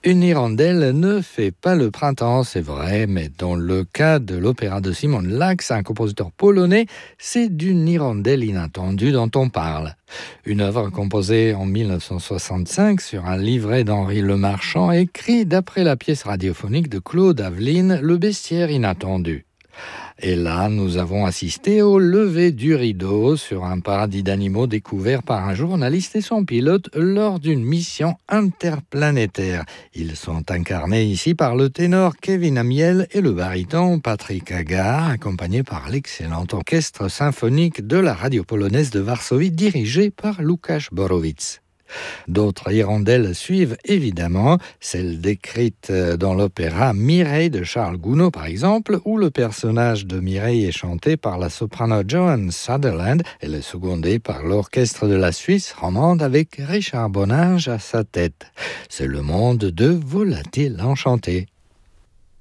Une hirondelle ne fait pas le printemps, c'est vrai, mais dans le cas de l'opéra de Simon Lax, un compositeur polonais, c'est d'une hirondelle inattendue dont on parle. Une œuvre composée en 1965 sur un livret d'Henri Lemarchand, écrit d'après la pièce radiophonique de Claude Aveline, Le bestiaire inattendu. Et là, nous avons assisté au lever du rideau sur un paradis d'animaux découvert par un journaliste et son pilote lors d'une mission interplanétaire. Ils sont incarnés ici par le ténor Kevin Amiel et le baryton Patrick Agar, accompagnés par l'excellent orchestre symphonique de la radio polonaise de Varsovie dirigé par Łukasz Borowicz. D'autres hirondelles suivent évidemment, celles décrites dans l'opéra Mireille de Charles Gounod par exemple, où le personnage de Mireille est chanté par la soprano Joan Sutherland et le secondé par l'orchestre de la Suisse romande avec Richard Bonnage à sa tête. C'est le monde de Volatiles enchantés.